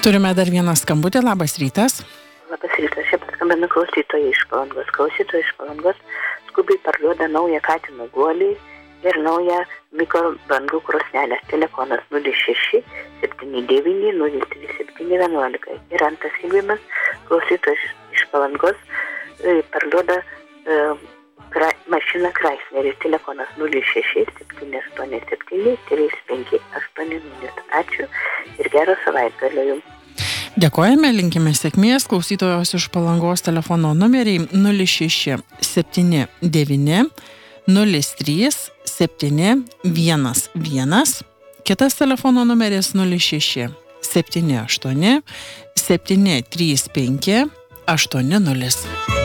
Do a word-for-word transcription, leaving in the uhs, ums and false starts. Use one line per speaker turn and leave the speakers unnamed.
Turime dar vieną skambutį. Labas rytas.
Labas rytas. Čia paskambina klausytojai iš Palangos. Klausytojai iš Palangos skubiai parduoda naują katino guolį ir naują mikrobangų krosnelę. Telefonas nulis šeši septyni devyni nulis trys septyni vienuolika. Ir antras skelbimas klausytojas iš Palangos e, parduoda e, kra, mašiną Chrysleris. Telefonas nulis šeši septyni aštuoni septyni trys penki aštuoni nulis. Ačiū ir gero savaitgalio jums.
Dėkojame, linkime sėkmės. Klausytojos iš Palangos telefono numeriai nulis šeši septyni devyni nulis trys septyni vienas vienas. Kitas telefono numeris nulis šeši septyni aštuoni septyni trys penki aštuoni nulis.